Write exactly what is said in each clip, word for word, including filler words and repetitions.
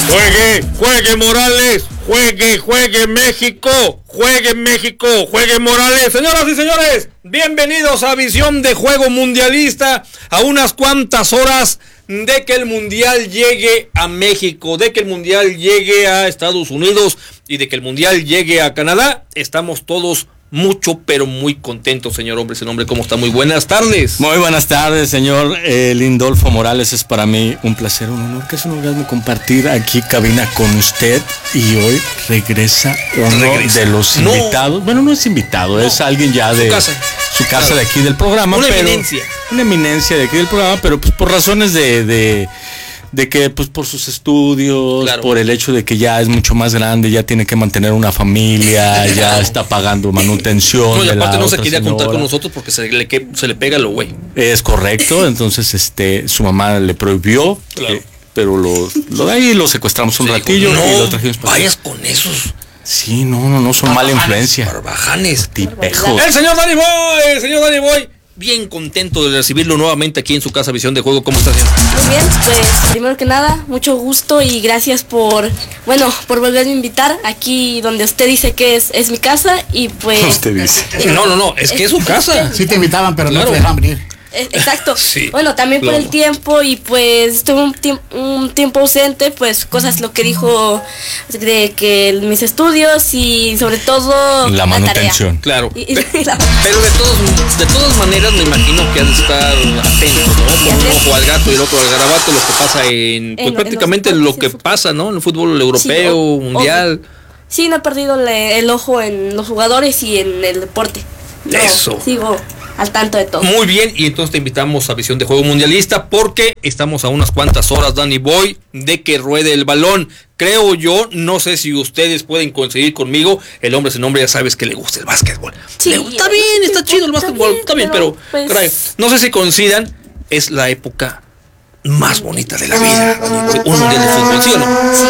Juegue, juegue Morales, juegue, juegue México, juegue México, juegue Morales. Señoras y señores, bienvenidos a Visión de Juego Mundialista, a unas cuantas horas de que el Mundial llegue a México, de que el Mundial llegue a Estados Unidos y de que el Mundial llegue a Canadá. Estamos todos mucho, pero muy contentos, señor hombre, ese nombre, ¿cómo está? Muy buenas tardes. Muy buenas tardes, señor eh, Lindolfo Morales. Es para mí un placer, un honor, que es un orgasmo compartir aquí cabina con usted. Y hoy regresa uno regresa. de los no. invitados. Bueno, no es invitado, no. es alguien ya de su casa, su casa claro. de aquí del programa. Una pero, eminencia. Una eminencia de aquí del programa, pero pues por razones de... de de que pues por sus estudios, claro. por el hecho de que ya es mucho más grande, ya tiene que mantener una familia, ya está pagando manutención. No, y aparte no se quería señora. contar con nosotros porque se le, que, se le pega lo güey. Es correcto, entonces este su mamá le prohibió, claro. eh, pero lo, lo de ahí lo secuestramos un sí, ratillo no, y lo trajimos para vayas acá. Con esos. Sí, no, no, no, son barbajanes, mala influencia. Barbajanes. Tipejos. El señor Danny Boy, el señor Danny Boy. Bien contento de recibirlo nuevamente aquí en su casa Visión de Juego. ¿Cómo estás, señor? Muy bien, pues primero que nada, mucho gusto y gracias por, bueno, por volverme a invitar aquí donde usted dice que es, es mi casa y pues... Usted dice. Eh, no, no, no, es que es su casa. Sí te invitaban, pero claro. no te dejaban venir. Exacto. Sí, bueno, también por claro. el tiempo y pues estuve un, tiemp- un tiempo ausente, pues cosas lo que dijo de que mis estudios y sobre todo la manutención. La claro. y, y, Pe- y la... Pero de todos, de todas maneras me imagino que has de estar atento, ¿no? Con un ojo al gato y el otro al garabato, lo que pasa en, pues en prácticamente en lo que pasa, ¿no? En el fútbol europeo, sí, o, mundial. O, sí, no he perdido le, el ojo en los jugadores y en el deporte. No, Eso. Sigo al tanto de todo. Muy bien, y entonces te invitamos a Visión de Juego Mundialista porque estamos a unas cuantas horas, Danny Boy, de que ruede el balón. Creo yo, no sé si ustedes pueden coincidir conmigo, el hombre sin nombre ya sabes que le gusta el básquetbol. Sí, le, está bien, está sí, chido el básquetbol, bien, está bien, pero, pero pues... caray, no sé si coincidan, es la época más bonita de la vida, Danny Boy, un mundial de fútbol, ¿sí o no? Sí,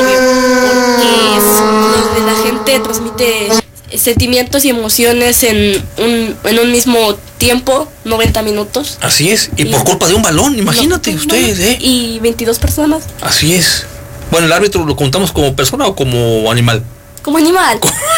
obvio, porque es donde la gente transmite sentimientos y emociones en un, en un mismo tiempo, noventa minutos. Así es, y, y por culpa de un balón, imagínate no, usted, ¿eh? Y veintidós personas. Así es. Bueno, ¿el árbitro lo contamos como persona o como animal? Como animal.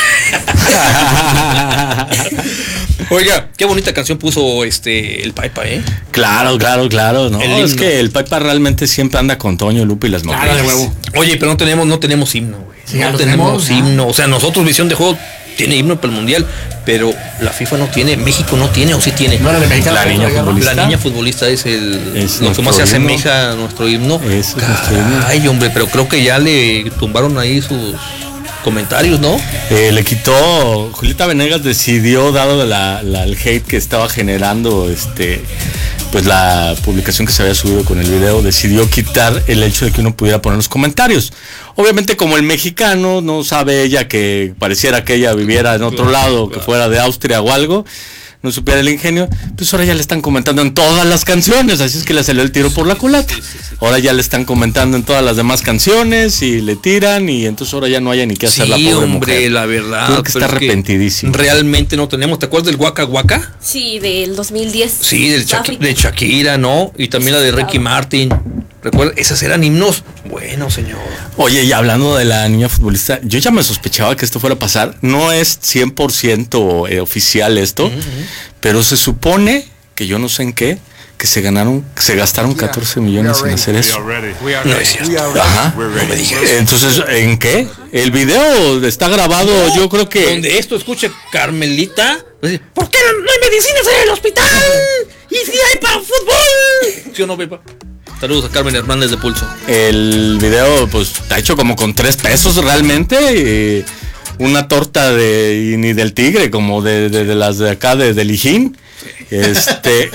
Oiga, qué bonita canción puso este el Paipa, ¿eh? Claro, claro, claro, no, es que el Paipa realmente siempre anda con Toño, Lupe y las novelas. Claro, de huevo. Oye, pero no tenemos, no tenemos himno, güey. Sí, no tenemos, tenemos himno, ¿no? O sea, nosotros Visión de Juego tiene himno para el mundial, pero la FIFA no tiene, México no tiene, o sí tiene. No, la, de México, la niña futbolista. La niña futbolista es el es lo que más se himno. asemeja a nuestro himno. Es nuestro himno. Ay, hombre, pero creo que ya le tumbaron ahí sus comentarios, ¿no? Eh, le quitó, Julieta Venegas decidió, dado la, la, el hate que estaba generando este pues la publicación que se había subido con el video, decidió quitar el hecho de que uno pudiera poner los comentarios. Obviamente, como el mexicano no sabe ella que pareciera que ella viviera en otro lado, que fuera de Austria o algo, no supiera el ingenio, pues ahora ya le están comentando en todas las canciones, así es que le salió el tiro por la culata. Ahora ya le están comentando en todas las demás canciones y le tiran y entonces ahora ya no haya ni qué hacer, sí, la pobre hombre, mujer. La verdad. Creo que está arrepentidísimo. Realmente no tenemos, ¿te acuerdas del Waka Waka? Sí, del dos mil diez. Sí, del Shaki, de Shakira, ¿no? Y también la de Ricky Martin. ¿Recuerda? Esas eran himnos. Bueno, señor. Oye, y hablando de la niña futbolista, yo ya me sospechaba que esto fuera a pasar. No es cien por ciento eh, oficial esto, uh-huh. pero se supone, que yo no sé en qué, que se ganaron, que se gastaron catorce millones en hacer eso. No es cierto. Ajá. No me digas. Entonces, ¿en qué? El video está grabado, no, yo creo que... Donde esto escuche Carmelita, ¿por qué no, no hay medicinas en el hospital? ¿Y si hay para fútbol? ¿Sí o no, Pepa? Saludos a Carmen Hernández de Pulso. El video, pues, está hecho como con tres pesos realmente. Y una torta de y ni del tigre, como de, de, de las de acá de, de Lijín. Este,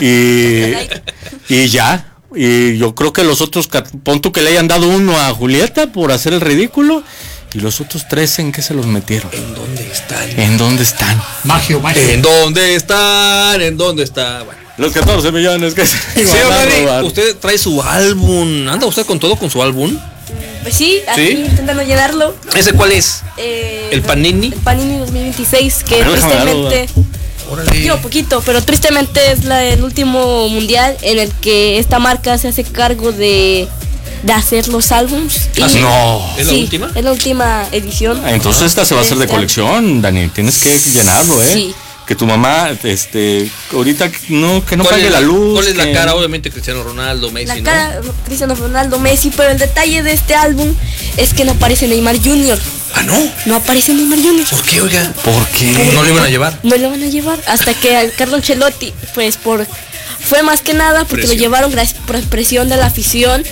y, y ya. Y yo creo que los otros, pon tú que le hayan dado uno a Julieta por hacer el ridículo. ¿Y los otros tres en qué se los metieron? ¿En dónde están? ¿En dónde están? Magio, magio. ¿En dónde están? ¿En dónde está? Bueno. Los catorce millones que se Señor Dani, usted trae su álbum. ¿Anda usted con todo con su álbum? Pues sí, aquí ¿Sí? intentando llenarlo. ¿Ese cuál es? Eh, ¿El Panini? El Panini dos mil veintiséis, que Pero tristemente... Órale. Yo poquito, pero tristemente es la, el último mundial en el que esta marca se hace cargo de, de hacer los álbums. ¿Ah, sí? No. ¿Es la Sí, última? es la última edición. Entonces esta se va a hacer de colección, Dani. Tienes que llenarlo, ¿eh? Sí. Que tu mamá, este, ahorita no, que no ¿Cuál pague es la luz. ¿Cuál es la que- cara? Obviamente Cristiano Ronaldo, Messi, La ¿no? cara Cristiano Ronaldo, Messi, pero el detalle de este álbum es que no aparece Neymar junior Ah, ¿no? No aparece Neymar junior ¿Por qué, oiga? ¿Por qué? ¿No lo iban a llevar? No lo van a llevar hasta que al Carlo Ancelotti, pues por fue más que nada porque Presión. lo llevaron gracias por presión de la afición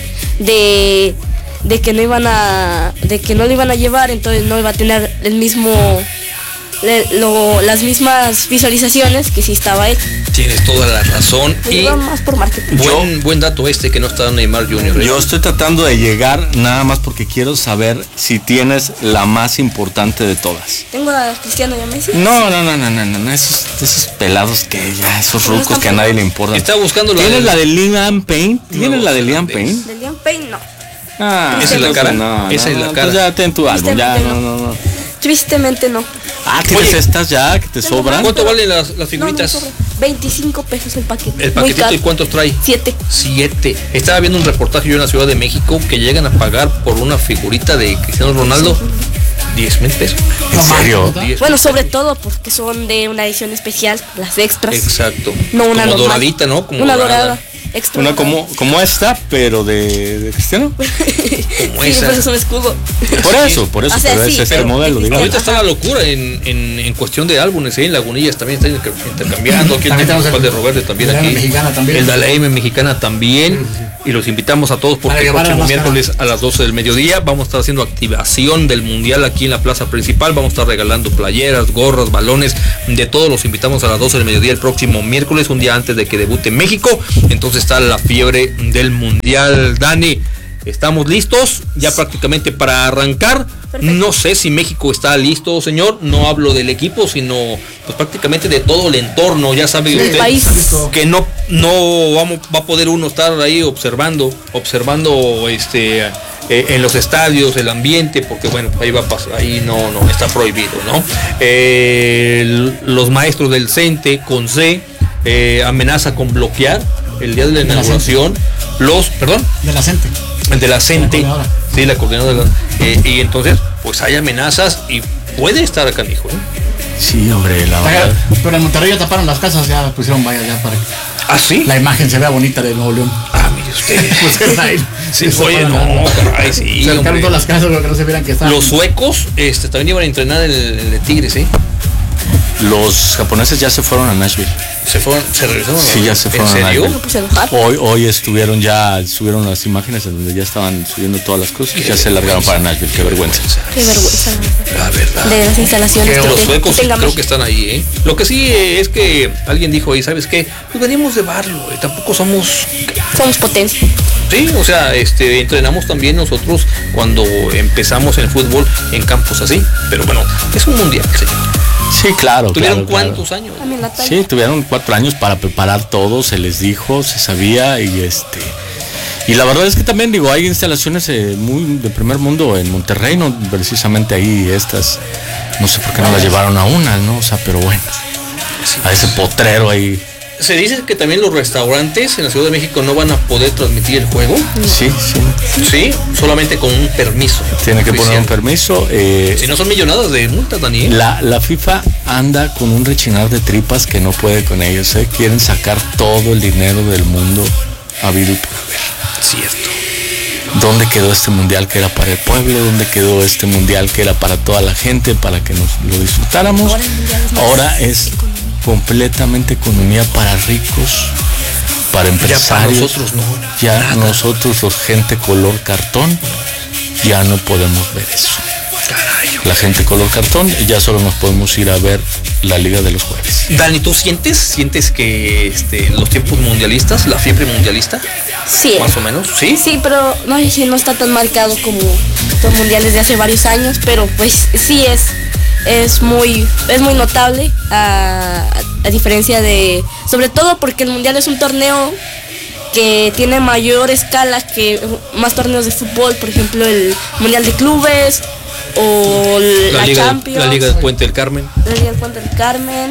de de que no iban a de que no lo iban a llevar, entonces no iba a tener el mismo le- lo- las mismas visualizaciones que sí estaba él. Tienes toda la razón. Lo Y llevaron más por marketing. buen, buen dato este que no está Neymar junior ¿eh? Yo estoy tratando de llegar nada más porque quiero saber si tienes la más importante de todas. Tengo a Cristiano y a Messi. No, no, no, no, no, no, no, esos, esos pelados que ya, esos No rucos están que a nadie le importan. Está buscando la ¿Tienes de- la de Liam Payne? ¿Tienes No, la de Liam holandés. Payne? De Liam Payne no. Ah, ¿Esa es la entonces cara? no, Esa no, es la no, cara. pues ya ten tu álbum, ya, no, no, no. Tristemente no. Ah, ¿tienes Oye. estas ya que te Tengo sobran? más. ¿Cuánto valen las, las No, no figuritas? sobra. veinticinco pesos el paquete. El Muy paquetito, caro. ¿y cuántos trae? Siete. Siete. Estaba viendo un reportaje yo en la Ciudad de México que llegan a pagar por una figurita de Cristiano Ronaldo diez mil pesos. ¿En serio? diez Bueno, mil sobre pesos. todo porque son de una edición especial, las extras. Exacto. No una Como normal. doradita, ¿no? Como una dorada. Extra. Una dorada. como, como esta, pero de, de Cristiano. Como Sí, esa. pues es un escudo. Por eso, por eso, O sea, pero sí, es este pero modelo, existe. digamos. Ahorita está la locura en, en, en cuestión de álbumes, ¿eh? En Lagunillas también están inter- intercambiando. Aquí También tenemos tenemos el el- de Roberto también el de aquí. la mexicana también. El de la M mexicana también. Y los invitamos a todos porque Para el llevar a la próximo máscara. miércoles a las doce del mediodía vamos a estar haciendo activación del mundial aquí en la plaza principal. Vamos a estar regalando playeras, gorras, balones, de todos. Los invitamos a las doce del mediodía el próximo miércoles, un día antes de que debute México. Entonces está la fiebre del mundial. Dani, ¿estamos listos ya prácticamente para arrancar? Perfecto. No sé si México está listo, señor. No hablo del equipo, sino pues prácticamente de todo el entorno. Ya sabe usted país. que no no vamos va a poder uno estar ahí observando, observando este eh, en los estadios el ambiente, porque bueno, ahí va a pasar, ahí no no está prohibido, ¿no? Eh, el- los maestros del CENTE con C eh, amenaza con bloquear el día de la De la inauguración los, perdón, De la gente. el de la CENTE, La coordinadora. sí, la coordinadora, de la- eh, y entonces pues hay amenazas y puede estar acá, hijo, ¿eh? Sí, hombre, la verdad. Pero en Monterrey ya taparon las casas, ya pusieron vallas ya para que ¿Ah, sí? la imagen se vea bonita de Nuevo León. Ah, mire usted. Pusieron ahí. Sí, Se oye, taparon no, las- caray, sí, Se hombre. sacaron todas las casas para que no se vieran que estaban. Los suecos este, también iban a entrenar el, el de Tigres, ¿eh? Los japoneses ya se fueron a Nashville. Se fueron, se regresaron. Sí, ya se fueron a ¿En serio? Nashville. Pues enojar. Hoy, hoy estuvieron ya, subieron las imágenes en donde ya estaban subiendo todas las cosas y ya se largaron para Nashville, qué vergüenza. Qué vergüenza La verdad. de las instalaciones Que que, los te- suecos que tenga creo que México. están ahí, ¿eh? Lo que sí eh, es que alguien dijo ahí, ¿sabes qué? Pues venimos de barrio, eh, tampoco somos. Somos potencia. Sí, o sea, este, entrenamos también nosotros cuando empezamos el fútbol en campos así. Pero bueno, es un mundial, señor. Sí, claro. ¿Tuvieron claro, claro. cuántos años? También la talla. Sí, tuvieron cuatro años para preparar todo, se les dijo, se sabía y este y la verdad es que también digo hay instalaciones eh, muy de primer mundo en Monterrey, no precisamente ahí estas, no sé por qué no las llevaron a una, no, o sea, pero bueno, a ese potrero ahí. Se dice que también los restaurantes en la Ciudad de México no van a poder transmitir el juego. Sí, sí, Sí, solamente con un permiso. tiene que poner oficial. un permiso. eh, Si no son millonadas de multas, Daniel. La, la FIFA anda con un rechinar de tripas que no puede con ellos, ¿eh? Quieren sacar todo el dinero del mundo habido y por haber. Cierto. ¿Dónde quedó este mundial que era para el pueblo? ¿Dónde quedó este mundial que era para toda la gente, para que nos lo disfrutáramos? Ahora el mundial es más Ahora es economía. completamente economía para ricos, para empresarios. nosotros no. Ya Nada. nosotros los gente color cartón ya no podemos ver eso. Caray. La gente color cartón ya solo nos podemos ir a ver la Liga de los Jueves. Dani, ¿tú sientes, sientes que este, los tiempos mundialistas, la fiebre mundialista, Sí. más o menos, sí? Sí, pero no, sí, no está tan marcado como los mundiales de hace varios años, pero pues sí es es muy es muy notable a, a diferencia de, sobre todo porque el mundial es un torneo que tiene mayor escala que más torneos de fútbol, por ejemplo el mundial de clubes o la, La Liga, Champions, la Liga del Puente del Carmen. la Liga del Puente del Carmen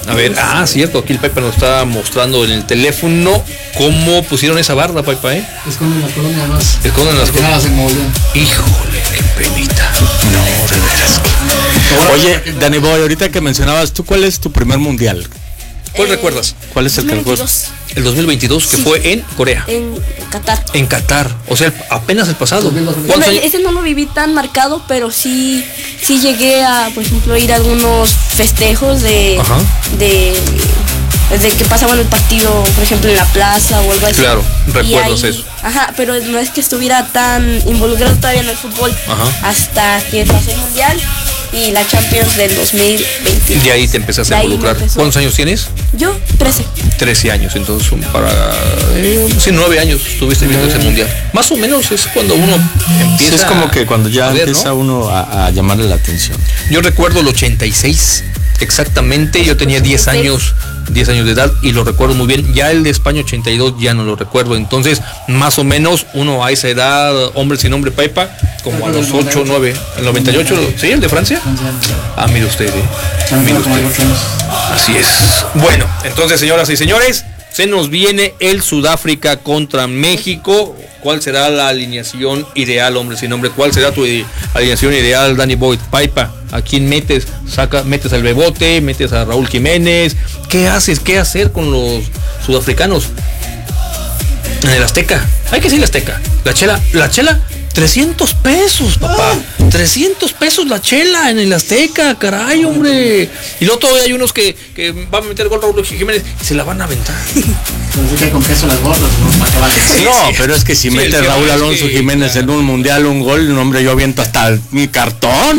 A ver, ah, cierto, aquí el Paipa nos está mostrando en el teléfono cómo pusieron esa barda, Paipa, ¿eh? Esconden las colonias más. Esconden las colonias en Nuevo León. Híjole, qué penita. No, de veras. Oye, Danny Boy, ahorita que mencionabas, ¿tú cuál es tu primer mundial? ¿Cuál Eh, recuerdas? ¿Cuál es el que veintidós. El dos mil veintidós, que Sí. fue en Corea. En Qatar. En Qatar, o sea, el- apenas el pasado. Bueno, ¿Cuántos años? ese no lo viví tan marcado, pero sí, sí llegué a, por ejemplo, ir a algunos festejos de, Ajá. de, de que pasaban el partido, por ejemplo, en la plaza o algo así. Claro, Y recuerdas ahí- eso. Ajá, pero no es que estuviera tan involucrado todavía en el fútbol Ajá. hasta que pasó el Mundial y la Champions del dos mil veinte. De ahí te empezaste De a ahí me involucrar. empezó. ¿Cuántos años tienes? Yo, trece. trece años, entonces son para eh, sí, nueve años estuviste viendo ese mundial. Más o menos es cuando uno Sí, empieza. es como que cuando ya a ver, empieza ¿no? uno a, a llamarle la atención. Yo recuerdo el ochenta y seis, exactamente, yo tenía diez años, diez años de edad y lo recuerdo muy bien. Ya el de España ochenta y dos ya no lo recuerdo, entonces más o menos uno a esa edad, hombre sin nombre Paipa, como a los ocho, nueve, el noventa y ocho, ¿sí? ¿El de Francia? Ah, mire usted, eh. Mire usted. Así es. Bueno, entonces, señoras y señores, se nos viene el Sudáfrica contra México. ¿Cuál será la alineación ideal, hombre sin nombre? ¿Cuál será tu i- alineación ideal, Danny Boy? Paipa, ¿a quién metes? Saca, metes al Bebote, metes a Raúl Jiménez. ¿Qué haces? ¿Qué hacer con los sudafricanos? En el Azteca. Hay que decir el Azteca. La chela, la chela, trescientos pesos, papá. trescientos pesos la chela en el Azteca, caray, hombre. Y luego todavía hay unos que, que van a meter gol Raúl Jiménez y se la van a aventar. Entonces que con queso las gordas, ¿no? Para que vale. Sí, No, sí. pero es que si Sí, mete el que Raúl va es Alonso que, Jiménez claro. en un mundial, un gol, no, hombre, yo aviento hasta el- mi cartón.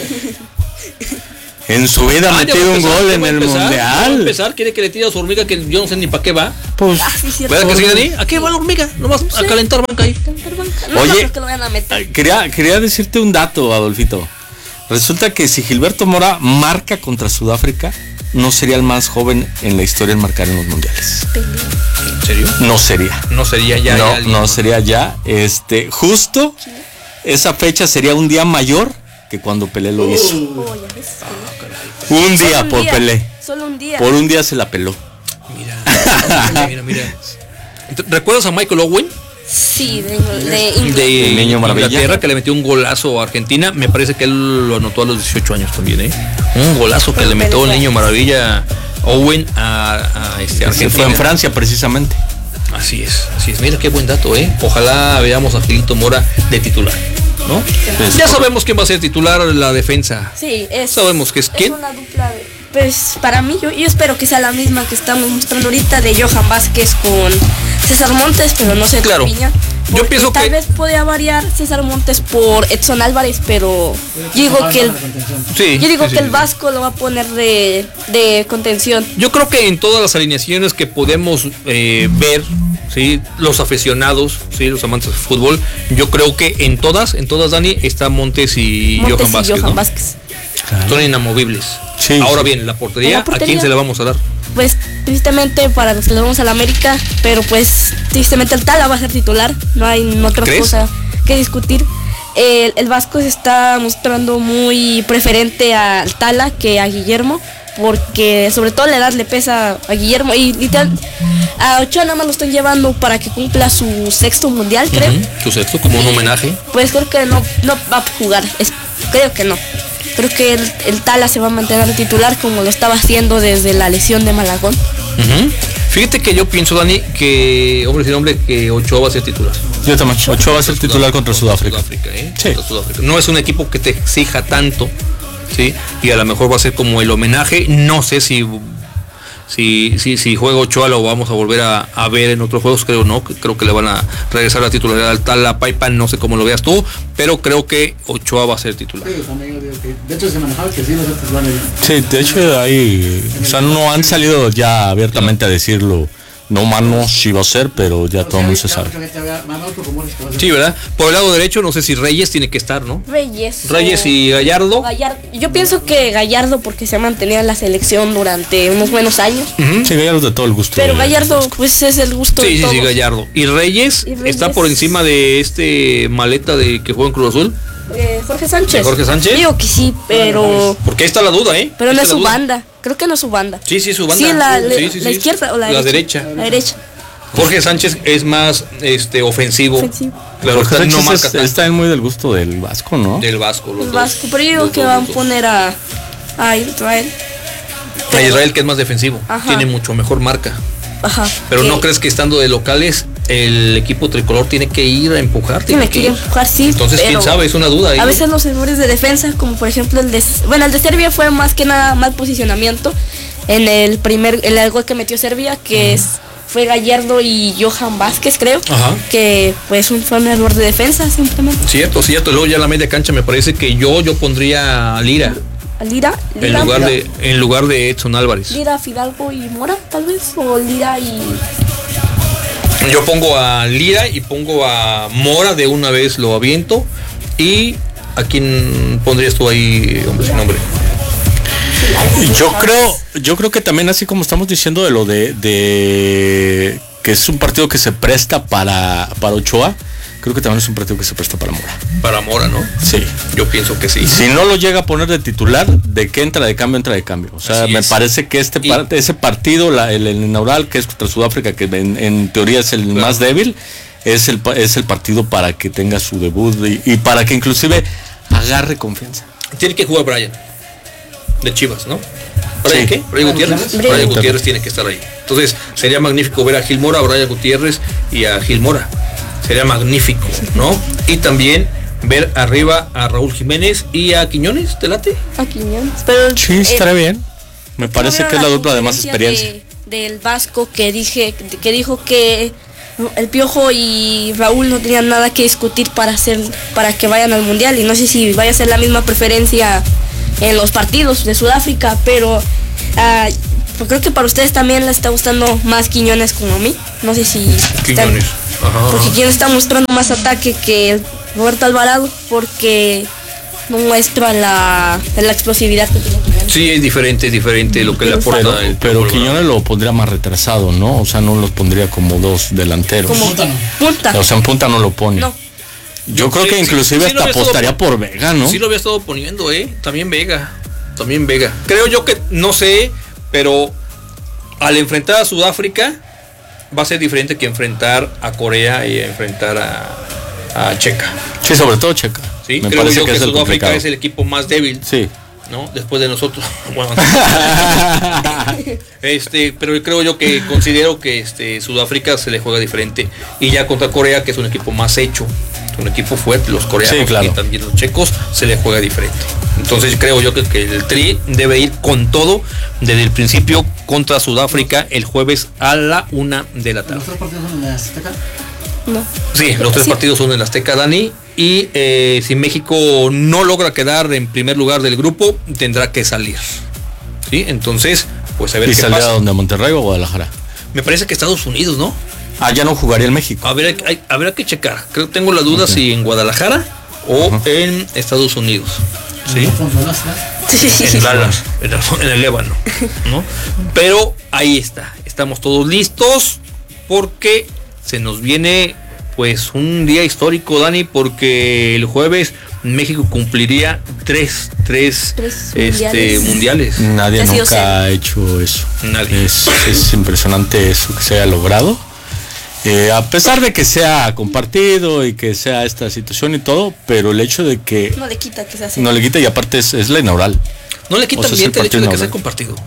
En su vida ha Ah, ya metido va a un empezar, gol ya en va a el empezar, ya va a mundial. empezar, quiere que le tire a su hormiga que yo no sé ni para qué va. Pues, Ah, sí, cierto. ¿Verdad que sí, Dani? ¿A qué va la hormiga? Nomás a Sí. calentar banca ahí. No, Oye, no creo que lo vayan a meter. quería, quería decirte un dato, Adolfito. Resulta que si Gilberto Mora marca contra Sudáfrica, no sería el más joven en la historia en marcar en los mundiales. ¿En serio? No sería. No sería ya. no, ya alguien. no sería ya. Este, justo esa fecha sería un día mayor que cuando Pelé lo hizo. Oh, ya ves. Un Solo día un por día, Pelé. Solo un día. Por un día se la peló. Mira, mira, mira. ¿Recuerdas a Michael Owen? Sí, de, de, Inglaterra. De El Niño Maravilla. Inglaterra, que le metió un golazo a Argentina. Me parece que él lo anotó a los dieciocho años también, ¿eh? Un golazo que Pero le metió el Pelé. Niño Maravilla Owen a, a este Se Argentina. fue en Francia precisamente. Así es, así es. Mira qué buen dato, ¿eh? Ojalá veamos a Gilito Mora de titular, ¿no? Es Ya sabemos quién va a ser titular en la defensa. Sí, es. Sabemos que es quién. una dupla de. Pues para mí, yo, yo espero que sea la misma que estamos mostrando ahorita de Johan Vázquez con César Montes, pero no sé Claro. tu opinión. Yo Porque pienso tal que- vez podría variar César Montes por Edson Álvarez, pero yo digo que el, Sí, yo digo sí, sí, que el sí. Vasco lo va a poner de, de contención. Yo creo que en todas las alineaciones que podemos eh, ver, ¿sí? Los aficionados, ¿sí? Los amantes del fútbol, yo creo que en todas, en todas, Dani, está Montes y Montes Johan y Vázquez, Johan ¿no? Vázquez. Son inamovibles. Sí, Ahora sí. bien, la portería, La ¿a portería. quién se la vamos a dar? Pues tristemente para los que le vamos a la América, pero pues tristemente el Tala va a ser titular, no hay otra ¿Crees? cosa que discutir. El, el Vasco se está mostrando muy preferente al Tala que a Guillermo, porque sobre todo la edad le pesa a Guillermo y literal a Ochoa nada más lo están llevando para que cumpla su sexto mundial, creo. Ujú, su sexto, como un homenaje. Pues creo que no, no va a jugar, es- creo que no. Creo que el, el Tala se va a mantener titular como lo estaba haciendo desde la lesión de Malagón. Ujú. Fíjate que yo pienso, Dani, que hombre sin nombre, que Ochoa va a ser titular. Yo también. Ochoa va a ser titular contra Sudáfrica. ¿eh? Sí. Contra Sudáfrica. No es un equipo que te exija tanto, ¿sí? Y a lo mejor va a ser como el homenaje. No sé si si, si, si juega Ochoa lo vamos a volver a, a ver en otros juegos, creo no. Creo que le van a regresar la titularidad al Tala Paipa, no sé cómo lo veas tú, pero creo que Ochoa va a ser titular. Sí, también yo digo que- De hecho se manejaba que sí iba a ser titular ahí. Sí, de hecho ahí, o sea, no han salido ya abiertamente a decirlo. No, mano, sí va a ser, pero ya todo el mundo se sabe. Sí, ¿verdad? Por el lado derecho, no sé si Reyes tiene que estar, ¿no? Reyes. Reyes o- y Gallardo. Gallardo. Yo pienso que Gallardo porque se ha mantenido en la selección durante unos buenos años. Ujú. Sí, Gallardo de todo el gusto. Pero de- Gallardo pues es el gusto Sí, de sí, todos. sí, Gallardo. Y Reyes, Y Reyes. está por encima de este maleta de que juega en Cruz Azul. Eh, Jorge Sánchez. ¿De Jorge Sánchez? Digo que sí, pero Porque ahí está la duda, ¿eh? pero Ahí no está es la su duda. banda. Creo que no su banda. Sí, sí, su banda. Sí, la, la, sí, sí, la sí. izquierda o la, la derecha. derecha. La derecha. Jorge Sánchez es más este ofensivo. Ofensivo. Claro, Jorge está, no Sánchez marca es- tanto. está muy del gusto del Vasco, ¿no? Del Vasco, los El dos. Vasco. Pero yo digo Los que dos, van a los dos. poner a, a Israel. A Israel, que es más defensivo. Ajá. Tiene mucho mejor marca. Ajá. Pero que ¿no crees que estando de locales el equipo tricolor tiene que ir a empujar? Tiene que ir a empujar, sí. Entonces, quién pero sabe, es una duda ahí. A veces los errores de defensa, como por ejemplo el de. Bueno, el de Serbia fue más que nada mal posicionamiento. En el primer. En el gol que metió Serbia, que es. Fue Gallardo y Johan Vázquez, creo. Ajá. Que pues un, fue un error de defensa, simplemente. Cierto, cierto. Luego ya en la media cancha me parece que yo, yo pondría a Lira. Lira, En Lira, lugar de, en lugar de Edson Álvarez. Lira, Fidalgo y Mora, tal vez. O Lira y. Yo pongo a Lira y pongo a Mora, de una vez lo aviento. Y ¿a quién pondrías tú ahí, hombre sin nombre? Yo creo, yo creo que también, así como estamos diciendo de lo de, de que es un partido que se presta para, para Ochoa, creo que también es un partido que se presta para Mora. Para Mora, ¿no? Sí. Yo pienso que sí. Si no lo llega a poner de titular, de que entra de cambio, entra de cambio. O sea, Así me es. parece que este Y- par- ese partido, la- el, el inaugural, que es contra Sudáfrica, que en, en teoría es el Claro. más débil, es el, pa- es el partido para que tenga su debut y, y para que inclusive agarre confianza. Tiene que jugar Brian, de Chivas, ¿no? ¿Brian Sí. qué? ¿Brian Gutiérrez? Brian Brian Gutiérrez. Gutiérrez tiene que estar ahí. Entonces, sería magnífico ver a Gil Mora, a Brian Gutiérrez y a Gil Mora. Sería magnífico, ¿no? Y también ver arriba a Raúl Jiménez y a Quiñones, ¿te late? A Quiñones. Pero. Sí, eh, estará bien. Me parece ¿no que es la vieron dupla de más conferencia experiencia. de- del Vasco que dije que dijo que el Piojo y Raúl no tenían nada que discutir para hacer para que vayan al mundial, y no sé si vaya a ser la misma preferencia en los partidos de Sudáfrica, pero ah, pues creo que para ustedes también les está gustando más Quiñones como a mí. No sé si están- Quiñones. Ajá. porque Quiñones está mostrando más ataque que Roberto Alvarado, porque no muestra la, la explosividad que tiene Quiñones. Sí, es diferente, es diferente lo que le aporta Pero, el pero Piojo Quiñones lo pondría más retrasado, ¿no? O sea, no los pondría como dos delanteros. Como Punta no. punta. O sea, en punta no lo pone. No. Yo creo Sí, que sí, inclusive sí lo hasta había estado apostaría pon- por Vega, ¿no? Sí lo había estado poniendo, ¿eh? También Vega. También Vega. Creo yo que, no sé, pero al enfrentar a Sudáfrica va a ser diferente que enfrentar a Corea y enfrentar a, a Checa. Sí, sobre todo Checa. ¿Sí? Me Creo parece yo que, que, es el Sudáfrica complicado. es el equipo más débil, Sí. ¿no? Después de nosotros. Bueno, este, pero creo yo que considero que este Sudáfrica se le juega diferente. Y ya contra Corea, que es un equipo más hecho, un equipo fuerte, los coreanos Sí, claro. y también los checos, se le juega diferente. Entonces creo yo que, que el Tri debe ir con todo desde el principio contra Sudáfrica el jueves a la una de la tarde. ¿Los tres partidos son en la Azteca? No. Sí, los tres Sí. partidos son en la Azteca, Dani. Y eh, si México no logra quedar en primer lugar del grupo, tendrá que salir. ¿Sí? Entonces, pues a ver ¿Y qué saldría pasa. a donde? ¿A Monterrey o a Guadalajara? Me parece que Estados Unidos, ¿no? Ah, ya no jugaría el México. A ver, hay- habrá que checar. Creo que tengo la duda Ok. si en Guadalajara o en Estados Unidos. ¿Sí? Contra el Astra. En Dallas, en el, en el Líbano, ¿no? Pero ahí está, estamos todos listos porque se nos viene pues un día histórico, Dani, porque el jueves México cumpliría tres, tres, Tres este, mundiales. mundiales. Nadie Ha sido nunca cero. ha hecho eso. Nadie. Es, es impresionante eso que se haya logrado. Eh, a pesar de que sea compartido y que sea esta situación y todo, pero el hecho de que No le quita que se hace. no le quita, y aparte es, es la inaugural. No le quita O sea, es ambiente el el hecho de que partido sea inaugural. compartido.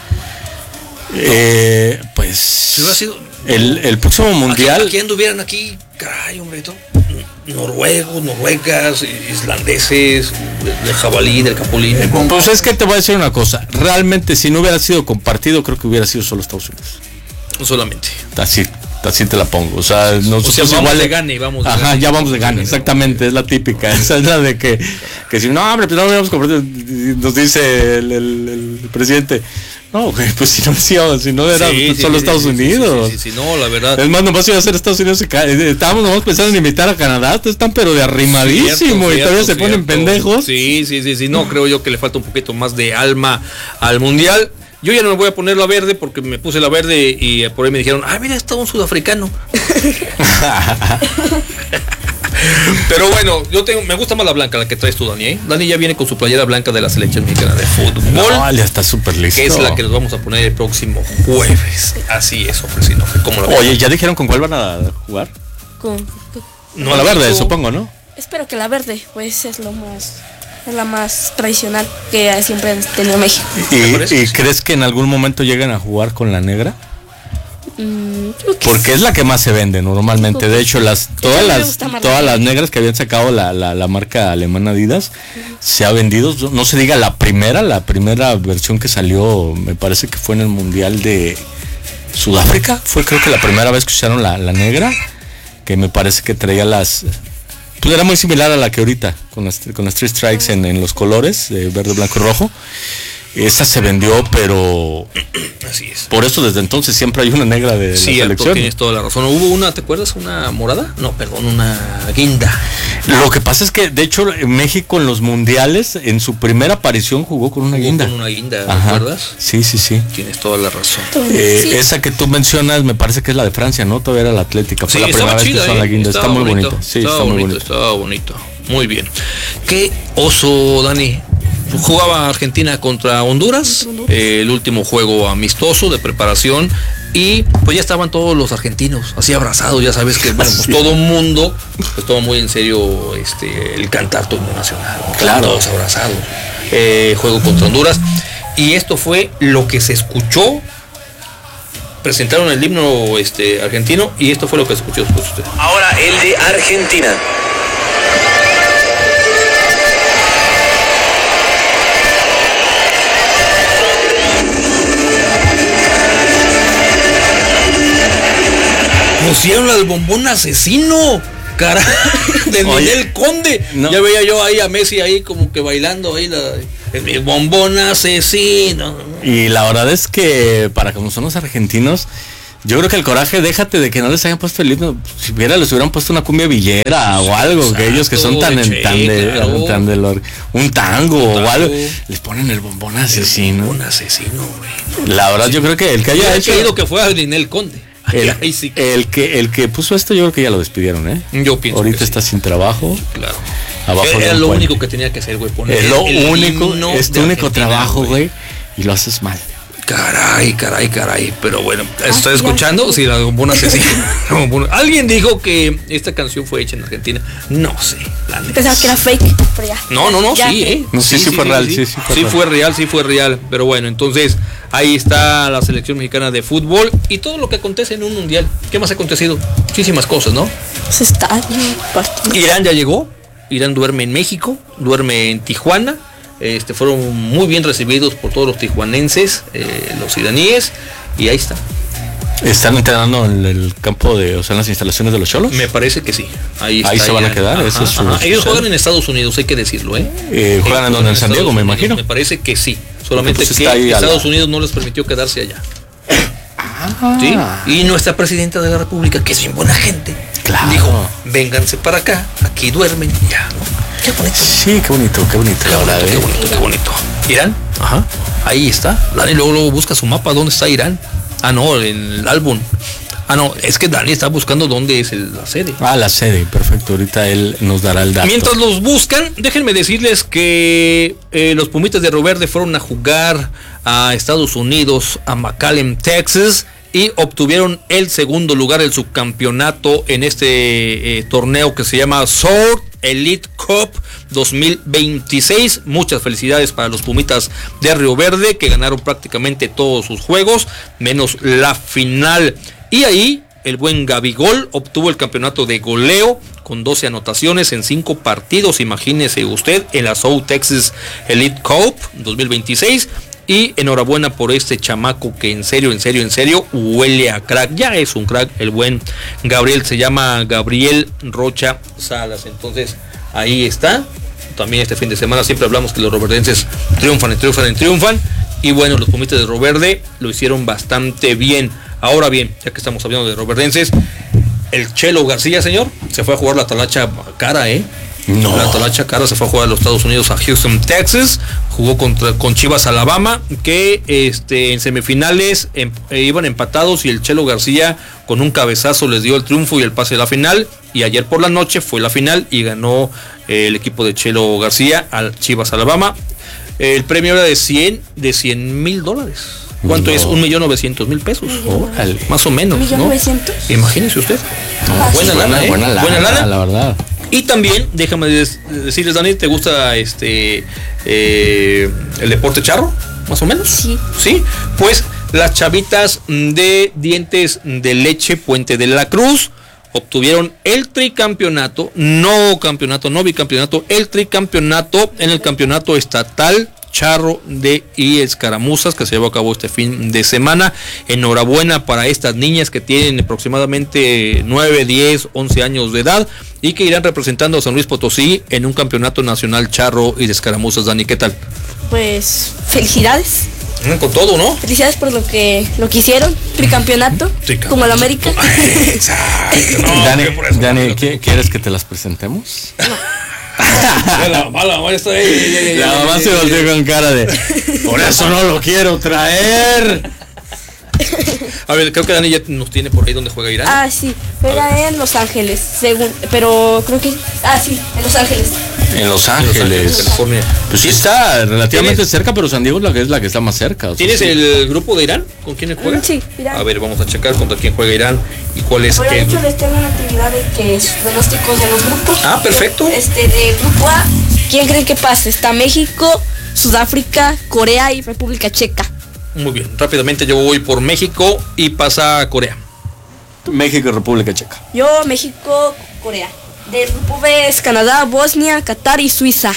Eh, pues Si hubiera sido el, el próximo mundial. Aquí, aquí anduvieran aquí, caray, hombre, todo, noruegos, noruegas, islandeses, de- del jabalí, del capulín. Pues es que te voy a decir una cosa. Realmente, si no hubiera sido compartido, creo que hubiera sido solo Estados Unidos. Solamente. Así, así te la pongo. O sea, nosotros O sea, vamos igual de gane, vamos de Ajá, gane. ya vamos de gane, exactamente, es la típica. Esa es la de que, que si no, hombre, pues no hubiéramos compartido. Nos dice el, el- el presidente. No, güey, pues si no, si, si no era Sí, sí, solo sí, Estados sí, sí, Unidos. Sí, sí, sí, no, la verdad. Es más, nomás iba a ser Estados Unidos y ca- eh, estábamos nomás pensando en invitar a Canadá, ustedes están pero de arrimadísimo Cierto, y todavía cierto, se ponen cierto. pendejos. Sí, sí, sí, sí, no, creo yo que le falta un poquito más de alma al mundial. Yo ya no me voy a poner la verde porque me puse la verde y por ahí me dijeron, ah, mira, está un sudafricano. Pero bueno, yo tengo, me gusta más la blanca, la que traes tú, Dani, ¿eh? Dani ya viene con su playera blanca de la selección mexicana de fútbol. No, ya está súper listo. Que es la que nos vamos a poner el próximo jueves. Así es, ofrecido. ¿Cómo la ves? Oye, ¿ya dijeron con cuál van a jugar? Con, No, Con la verde, dicho- supongo, ¿no? espero que la verde, pues es lo más, es la más tradicional que siempre ha tenido México. ¿Te parece? ¿Y, y crees que en algún momento lleguen a jugar con la negra? Mm, creo que Porque es la que más se vende normalmente. De hecho, las todas a mí me las gusta más todas la las negras que habían sacado la, la, la marca alemana Adidas se ha vendido. No se diga la primera, la primera versión que salió, me parece que fue en el Mundial de Sudáfrica. Fue creo que la primera vez que usaron la, la negra, que me parece que traía las... Pues era muy similar a la que ahorita, con las, con las Three Strikes en, en los colores, de verde, blanco y rojo. Esa se vendió, pero Así es. por eso desde entonces siempre hay una negra de Sí, la Arturo, selección. tienes toda la razón. Hubo una, ¿te acuerdas? Una morada. No, perdón, una guinda. Lo que pasa es que, de hecho, México en los mundiales, en su primera aparición jugó con una Jugó guinda. con una guinda, Ajá. ¿recuerdas? Sí, sí, sí. Tienes toda la razón. Eh, sí. Esa que tú mencionas, me parece que es la de Francia, ¿no? Todavía era la Atlética. Fue Sí, la primera estaba vez chida, que usaron ¿eh? la guinda. Está Estaba muy bonito, bonita. Sí, estaba está muy bonito, bonita. estaba bonito. Muy bien. ¿Qué oso, Dani? Jugaba Argentina contra Honduras, eh, el último juego amistoso de preparación, y pues ya estaban todos los argentinos así abrazados. Ya sabes que bueno, pues Sí. todo mundo pues toma muy en serio este el cantar tu himno nacional, ¿no? Claro. Todos abrazados. Eh, juego contra Honduras, y esto fue lo que se escuchó. Presentaron el himno este argentino y esto fue lo que se escuchó después de usted. Ahora el de Argentina. Pusieron al bombón asesino, cara, de Oye, Ninel Conde. no. Ya veía yo ahí a Messi ahí como que bailando ahí la, el bombón asesino. Y la verdad es que, para como son los argentinos, yo creo que el coraje, déjate de que no les hayan puesto el himno. Si hubiera, les hubieran puesto una cumbia villera o algo, Exacto, que ellos que son tan, che, tan de, claro. tan de lor- un tango Un o tango. algo, les ponen el bombón asesino. Un asesino, güey. La verdad, yo creo que el que haya Hubiera hecho, querido que fuera Ninel Conde. el, Ahí sí. el que el que puso esto, yo creo que ya lo despidieron, ¿eh? Yo pienso Ahorita que sí. está sin trabajo. Claro. Abajo de Era un lo puente. único que tenía que hacer, güey. Poner Es lo el- el único, himno es tu de único Argentina, trabajo, güey, y lo haces mal. Caray, caray, caray. Pero bueno, ¿estás ya. escuchando? Sí, la bombona asesina. La bombona- Alguien dijo que esta canción fue hecha en Argentina. No sé, la neta. Pensaba que era fake, pero ya. No, no, no, Ya. sí, ¿eh? No, sí, sí fue real, sí, sí fue Sí real. fue real, sí fue real. Pero bueno, entonces ahí está la selección mexicana de fútbol y todo lo que acontece en un mundial. ¿Qué más ha acontecido? Muchísimas cosas, ¿no? Pues estadio, partido. Irán ya llegó. Irán duerme en México, duerme en Tijuana. Este, fueron muy bien recibidos por todos los tijuanenses, eh, los iraníes, y ahí está. ¿Están entrenando en el campo de, o sea, en las instalaciones de los Cholos? Me parece que sí. Ahí, Ahí está se van a Irán. quedar, Ajá, ese es su- ajá. su Ellos sede. juegan en Estados Unidos, hay que decirlo, ¿eh? Eh, juegan en donde, en San Diego, Estados me Unidos, imagino. Me parece que sí. Solamente Porque, pues, que está ahí a la- Estados Unidos no les permitió quedarse allá. ¿Sí? Y nuestra presidenta de la República, que es bien buena gente, Claro. dijo, vénganse para acá, aquí duermen, ya, ¿no? Qué bonito. Sí, qué bonito, qué bonito, Qué la verdad, bonito, qué ¿eh? bonito, qué bonito. ¿Irán? Ajá. Ahí está. Dani luego, luego busca su mapa. ¿Dónde está Irán? Ah, no, en el álbum. Ah, no, es que Dani está buscando dónde es el- la sede. Ah, la sede, perfecto. Ahorita él nos dará el dato. Mientras los buscan, déjenme decirles que eh, los Pumitas de Río Verde fueron a jugar a Estados Unidos, a McAllen, Texas, y obtuvieron el segundo lugar, el subcampeonato en este eh, torneo que se llama Sword Elite Cup dos mil veintiséis. Muchas felicidades para los Pumitas de Río Verde, que ganaron prácticamente todos sus juegos, menos la final. Y ahí el buen Gabigol obtuvo el campeonato de goleo con doce anotaciones en cinco partidos, imagínese usted, en la South Texas Elite Cup dos mil veintiséis. Y enhorabuena por este chamaco que en serio, en serio, en serio huele a crack. Ya es un crack el buen Gabriel, se llama Gabriel Rocha Salas. Entonces ahí está. También este fin de semana siempre hablamos que los roverdenses triunfan y triunfan y triunfan. Y bueno, los Pumitas de Río Verde lo hicieron bastante bien. Ahora bien, ya que estamos hablando de roverdenses, el Chelo García, señor, se fue a jugar la talacha cara, ¿eh? No. La Talacha Cara se fue a jugar a los Estados Unidos, a Houston, Texas. Jugó contra, con Chivas Alabama, que este, en semifinales em, eh, iban empatados y el Chelo García con un cabezazo les dio el triunfo y el pase a la final. Y ayer por la noche fue la final y ganó eh, el equipo de Chelo García al Chivas Alabama. El premio era de cien mil dólares. ¿Cuánto No. es? un millón novecientos mil pesos. Órale. Más o menos, ¿Un millón ¿no? novecientos? Imagínese usted. Ah, buena sí. lana, ¿eh? buena lana, Buena lana. la verdad. Y también, déjame des- decirles, Dani, ¿te gusta este eh, el deporte charro? Más o menos. Sí. Sí. Pues las chavitas de Dientes de Leche Puente de la Cruz obtuvieron el tricampeonato, no campeonato, no bicampeonato, el tricampeonato en el campeonato estatal charro de y escaramuzas que se llevó a cabo este fin de semana. Enhorabuena para estas niñas que tienen aproximadamente nueve, diez, once años de edad y que irán representando a San Luis Potosí en un campeonato nacional charro y de escaramuzas. Dani, ¿qué tal? Pues felicidades. Mm, Con todo, ¿no? Felicidades por lo que lo que hicieron, tricampeonato, Tricampeonato. como el América. Exacto. No, Dani, que por eso- Dani, ¿qué- ¿quieres que te las presentemos? Ya la mamá, la mamá ya está ahí, ya, ya, ya, La ya, mamá ya, se ya, volteó ya. con cara de por eso no lo quiero traer. A ver, creo que Dani ya nos tiene por ahí donde juega Irán. Ah, sí, juega en Los Ángeles, según, pero creo que ah, sí, en Los Ángeles. En Los En Los Ángeles, Ángeles. California. Pues sí está relativamente ¿Tienes? cerca, pero San Diego es la que es la que está más cerca. o sea, ¿Tienes sí. el grupo de Irán? ¿Con quién juega? Mm, sí, Irán. A ver, vamos a checar contra quién juega Irán y cuál es Bueno, de el. hecho les tengo una actividad de que es pronósticos de los grupos. Ah, perfecto. Este, de grupo A, ¿quién creen que pase? Está México, Sudáfrica, Corea y República Checa. Muy bien, rápidamente yo voy por México y pasa a Corea. México y República Checa. Yo, México, Corea. Del grupo B es Canadá, Bosnia, Qatar y Suiza.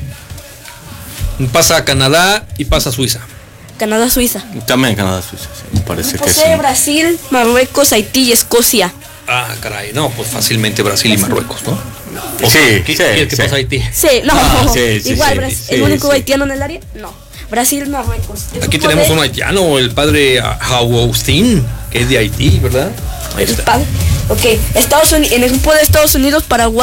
Pasa a Canadá y pasa a Suiza. Canadá, Suiza. También Canadá, Suiza, sí, me parece Grupo que C, sí. Brasil, Marruecos, Haití y Escocia. Ah, caray, no, pues fácilmente Brasil y Marruecos, ¿no? O Sí, sea, sí, ¿quién quiere que sí. pase a Haití? Sí, no, Ah, sí, sí, igual sí, Bras- sí, el único sí. haitiano en el área, no. Brasil, Marruecos. El Aquí grupo tenemos D, un haitiano, el padre Agustín, que es de Haití, ¿verdad? Ahí el está. padre. Ok, Estados Unidos, en el grupo de Estados Unidos, Paraguay.